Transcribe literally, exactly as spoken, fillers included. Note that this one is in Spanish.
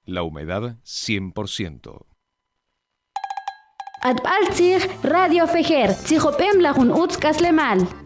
La humedad cien por ciento. Atbaltzig Radio Fejer, Tzijopem Lajun Utz Kaslemal.